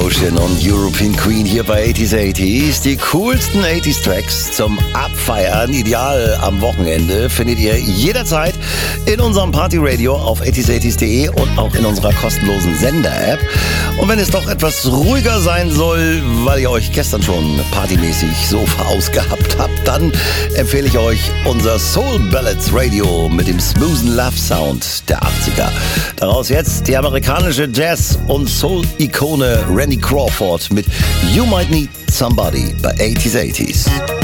Ocean und European Queen hier bei 80s 80s. Die coolsten 80s Tracks zum Abfeiern, ideal am Wochenende, findet ihr jederzeit in unserem Partyradio auf 80s80s.de und auch in unserer kostenlosen Sender-App. Und wenn es doch etwas ruhiger sein soll, weil ihr euch gestern schon partymäßig so verausgabt habt, dann empfehle ich euch unser Soul Ballads Radio mit dem smoothen Love Sound der 80er. Daraus jetzt die amerikanische Jazz- und Soul-Ikone Randy Crawford mit You Might Need Somebody bei 80s 80s.